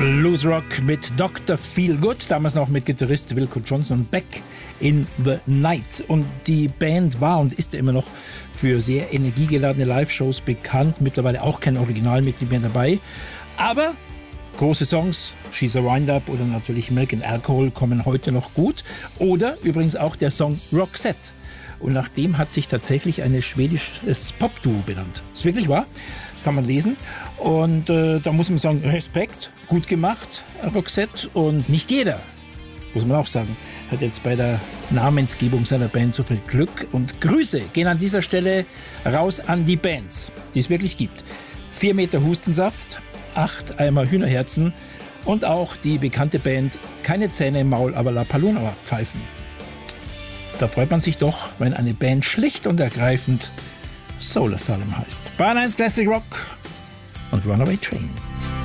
Bluesrock mit Dr. Feelgood, damals noch mit Gitarrist Wilco Johnson, Back in the Night. Und die Band war und ist immer noch für sehr energiegeladene Live-Shows bekannt. Mittlerweile auch kein Originalmitglied mehr dabei. Aber große Songs, She's a Wind-Up oder natürlich Milk and Alcohol kommen heute noch gut. Oder übrigens auch der Song Roxette. Und nach dem hat sich tatsächlich ein schwedisches Pop-Duo benannt. Ist wirklich wahr, kann man lesen. Und da muss man sagen, Respekt, gut gemacht, Roxette. Und nicht jeder, muss man auch sagen, hat jetzt bei der Namensgebung seiner Band so viel Glück. Und Grüße gehen an dieser Stelle raus an die Bands, die es wirklich gibt. 4 Meter Hustensaft, 8 Eimer Hühnerherzen und auch die bekannte Band Keine Zähne im Maul, aber La Paloma pfeifen. Da freut man sich doch, wenn eine Band schlicht und ergreifend Soul Asylum heißt. Bayern 1 Classic Rock und Runaway Train.